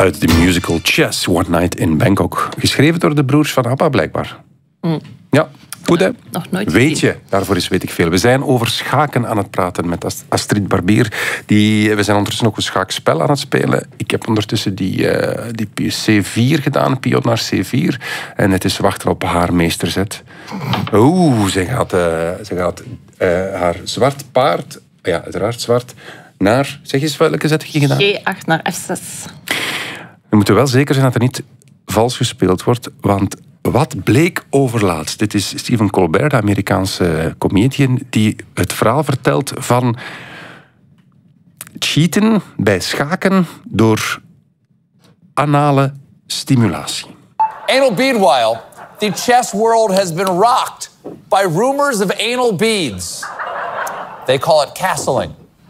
uit de musical Chess, One Night in Bangkok. Geschreven door de broers van ABBA, blijkbaar. Ja, goed hè? Nog nooit Weet gezien. je, daarvoor is weet ik veel. We zijn over schaken aan het praten met Astrid Barbier. We zijn ondertussen ook een schaakspel aan het spelen. Ik heb ondertussen die C4 gedaan, pion naar C4. En het is wachten op haar meesterzet. Oeh, ze gaat haar zwart paard, ja, uiteraard zwart, naar... Zeg eens, welke zet heb je gedaan? G8 naar F6. We moeten wel zeker zijn dat er niet vals gespeeld wordt, want wat bleek overlaatst? Dit is Stephen Colbert, de Amerikaanse comedian, die het verhaal vertelt van cheaten bij schaken door anale stimulatie. Anal bead while, the chess world has been rocked by rumors of anal beads. They call it castling.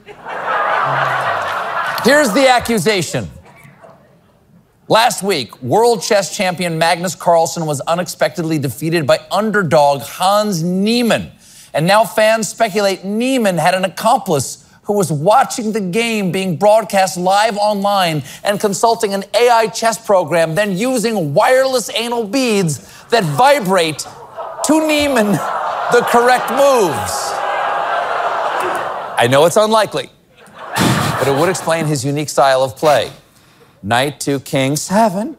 Here's the accusation. Last week, world chess champion Magnus Carlsen was unexpectedly defeated by underdog Hans Niemann. And now fans speculate Niemann had an accomplice who was watching the game being broadcast live online and consulting an AI chess program, then using wireless anal beads that vibrate to Niemann the correct moves. I know it's unlikely, but it would explain his unique style of play. Knight to king 7.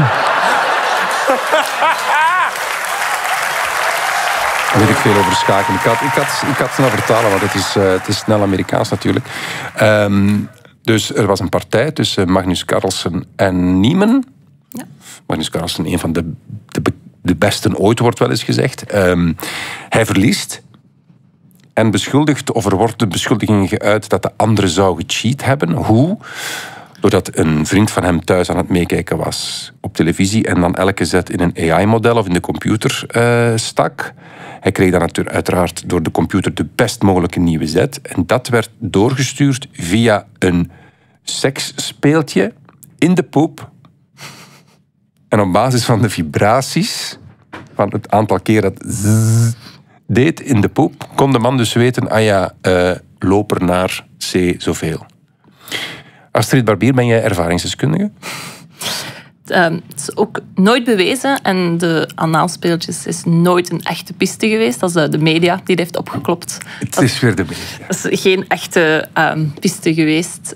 Weet ik veel over schaken. Ik had snel vertalen, want het is snel Amerikaans natuurlijk. Dus er was een partij tussen Magnus Carlsen en Niemann. Ja. Magnus Carlsen, een van de besten ooit, wordt wel eens gezegd. Hij verliest en beschuldigt, of er wordt de beschuldiging geuit dat de andere zou gecheat hebben. Hoe? Doordat een vriend van hem thuis aan het meekijken was op televisie en dan elke zet in een AI-model of in de computer stak. Hij kreeg dan uiteraard door de computer de best mogelijke nieuwe zet. En dat werd doorgestuurd via een seksspeeltje in de poep. En op basis van de vibraties, van het aantal keer dat zzz deed in de poep, kon de man dus weten, loper naar C zoveel. Astrid Barbier, ben jij ervaringsdeskundige? Het is ook nooit bewezen en de anaalspeeltjes is nooit een echte piste geweest. Dat is de media die het heeft opgeklopt. Het is weer de media. Dat is geen echte piste geweest.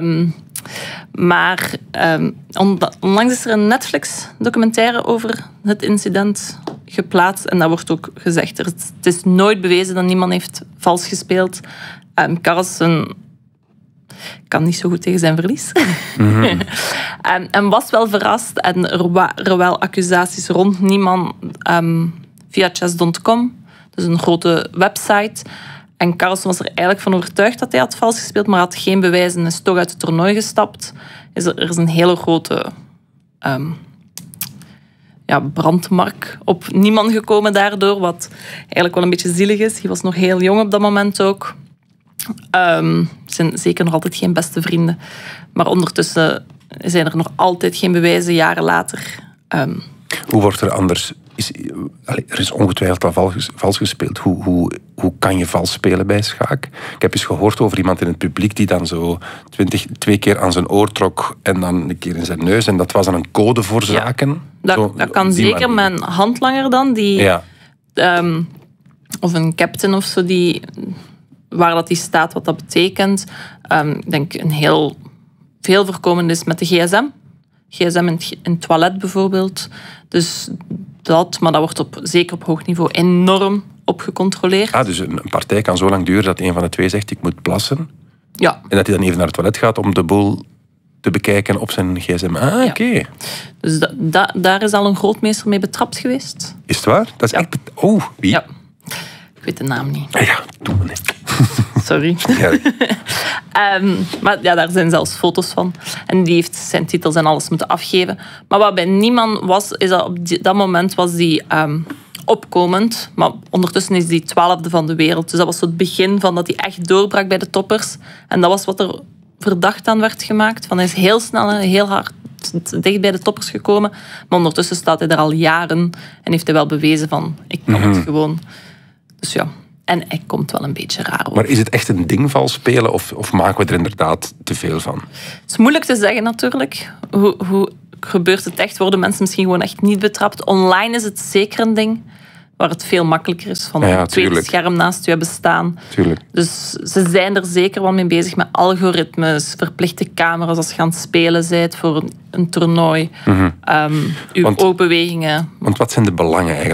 Maar onlangs is er een Netflix-documentaire over het incident geplaatst. En daar wordt ook gezegd, het is nooit bewezen dat niemand heeft vals gespeeld. Carlsen kan niet zo goed tegen zijn verlies. Mm-hmm. En was wel verrast. En er waren wel accusaties rond niemand via chess.com. Dus een grote website. En Carlsen was er eigenlijk van overtuigd dat hij had vals gespeeld, maar had geen bewijzen en is toch uit het toernooi gestapt. Er is een hele grote brandmark op niemand gekomen daardoor, wat eigenlijk wel een beetje zielig is. Hij was nog heel jong op dat moment ook. Zijn zeker nog altijd geen beste vrienden. Maar ondertussen zijn er nog altijd geen bewijzen, jaren later. Hoe wordt er anders... Er is ongetwijfeld al vals gespeeld. Hoe kan je vals spelen bij schaak? Ik heb eens gehoord over iemand in het publiek die dan zo 2 keer aan zijn oor trok en dan een keer in zijn neus. En dat was dan een code voor zaken. Ja, dat kan zeker met een handlanger dan. Of een captain of zo, waar dat die staat, wat dat betekent. Ik denk een heel veel voorkomend is met de gsm. gsm in het toilet bijvoorbeeld. Dus maar dat wordt zeker op hoog niveau enorm op gecontroleerd. Dus een partij kan zo lang duren dat een van de twee zegt, ik moet plassen. Ja. En dat hij dan even naar het toilet gaat om de boel te bekijken op zijn gsm. Oké. Dus daar is al een grootmeester mee betrapt geweest. Is het waar? Dat is echt... Oh, wie? Ja. Ik weet de naam niet. Ja, doe me niet. Sorry. Ja. Maar ja, daar zijn zelfs foto's van. En die heeft zijn titels en alles moeten afgeven. Maar wat bij niemand was, is dat op dat moment was die opkomend. Maar ondertussen is die 12e van de wereld. Dus dat was het begin van dat hij echt doorbrak bij de toppers. En dat was wat er verdacht aan werd gemaakt. Van hij is heel snel en heel hard dicht bij de toppers gekomen. Maar ondertussen staat hij er al jaren. En heeft hij wel bewezen van, ik kan het gewoon. Dus ja. En hij komt wel een beetje raar over. Maar is het echt een ding, vals spelen, of maken we er inderdaad te veel van? Het is moeilijk te zeggen natuurlijk. Hoe gebeurt het echt? Worden mensen misschien gewoon echt niet betrapt? Online is het zeker een ding waar het veel makkelijker is van een tweede scherm naast je hebben staan. Tuurlijk. Dus ze zijn er zeker wel mee bezig met algoritmes, verplichte camera's als je aan het spelen bent voor een toernooi, uw oogbewegingen. Want wat zijn de belangen eigenlijk